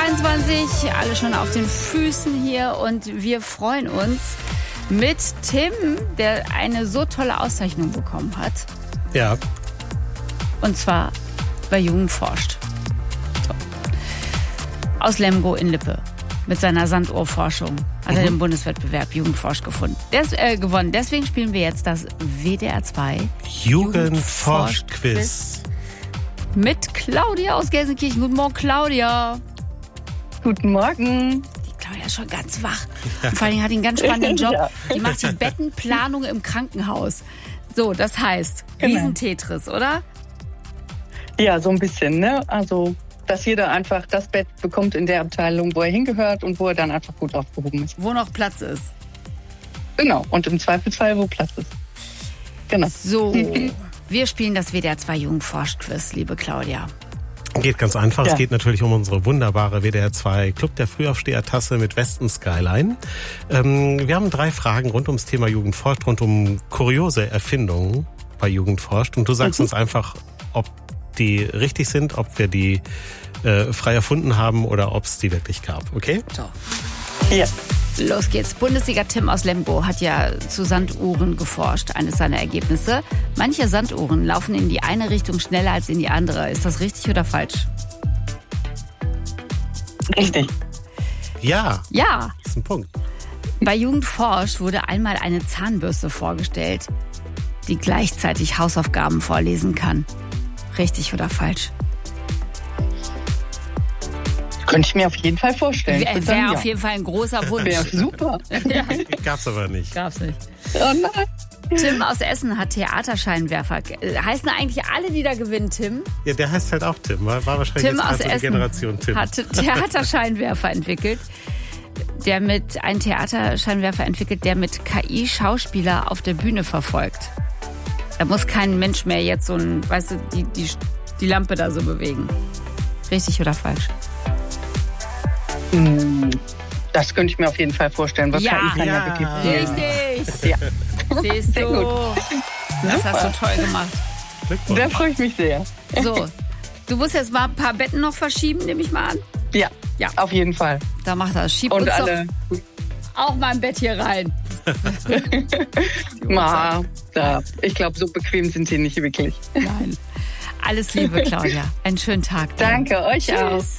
8:22, alle schon auf den Füßen hier und wir freuen uns mit Tim, der eine so tolle Auszeichnung bekommen hat. Ja. Und zwar bei Jugend forscht. So. Aus Lemgo in Lippe. Mit seiner Sanduhrforschung hat er den Bundeswettbewerb Jugend forscht gewonnen. Deswegen spielen wir jetzt das WDR 2 Jugend forscht Quiz. Mit Claudia aus Gelsenkirchen. Guten Morgen, Claudia. Guten Morgen. Die Claudia ist schon ganz wach. Und vor allem hat die einen ganz spannenden Job. Ja. Die macht die Bettenplanung im Krankenhaus. So, das heißt, Genau. Riesen-Tetris, oder? Ja, so ein bisschen, ne? Also, dass jeder einfach das Bett bekommt in der Abteilung, wo er hingehört und wo er dann einfach gut aufgehoben ist. Wo noch Platz ist. Genau. Und im Zweifelsfall, wo Platz ist. Genau. So, wir spielen das WDR 2 Jugend forscht Quiz, liebe Claudia. Geht ganz einfach. Ja. Es geht natürlich um unsere wunderbare WDR 2 Club der Frühaufsteher-Tasse mit Westen Skyline. Wir haben 3 Fragen rund ums Thema Jugend forscht, rund um kuriose Erfindungen bei Jugend forscht. Und du sagst uns einfach, ob die richtig sind, ob wir die frei erfunden haben oder ob es die wirklich gab. Okay? So, Ja. los geht's. Bundesliga Tim aus Lemgo hat ja zu Sanduhren geforscht, eines seiner Ergebnisse. Manche Sanduhren laufen in die eine Richtung schneller als in die andere. Ist das richtig oder falsch? Richtig. Ja, Ja. das ist ein Punkt. Bei Jugend forscht wurde einmal eine Zahnbürste vorgestellt, die gleichzeitig Hausaufgaben vorlesen kann. Richtig oder falsch? Könnte ich mir auf jeden Fall vorstellen. Ich würde Wäre sagen, auf jeden Fall ein großer Wunsch. Wäre super. Ja, Gab's aber nicht. gab's nicht. Oh nein. Tim aus Essen hat Theaterscheinwerfer. Heißen eigentlich alle, die da gewinnen, Tim? Ja, der heißt halt auch Tim. War wahrscheinlich Tim jetzt aus gerade so die Essen Generation Tim. hat Theaterscheinwerfer entwickelt. Einen Theaterscheinwerfer entwickelt, der mit KI Schauspieler auf der Bühne verfolgt. Da muss kein Mensch mehr jetzt so die Lampe da so bewegen. Richtig oder falsch? Das könnte ich mir auf jeden Fall vorstellen. Was Ja. KI kann ja wirklich viel. Richtig. Ja. Siehst Sehr du. gut. Das hast du toll gemacht. Glückwunsch. Da freue ich mich sehr. So, du musst jetzt mal ein paar Betten noch verschieben, nehme ich mal an. Ja, Ja. auf jeden Fall. Da macht das. Schieb Und uns alle. doch auch mal ein Bett hier rein. Ich glaube, so bequem sind sie nicht wirklich. Nein. Alles Liebe, Claudia. Einen schönen Tag. dir. Danke, euch auch. Tschüss.